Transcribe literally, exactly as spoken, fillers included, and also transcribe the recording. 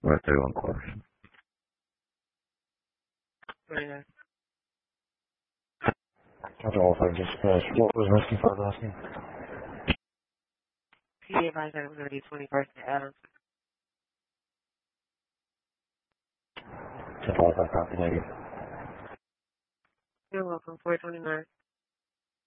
One thirty-one course. twenty-nine. That's all I just finished. What was Whiskey five asking? P A advised that it was going to be twenty-first to Adams. That's all I copy. Thank you. You're welcome. four twenty-nine.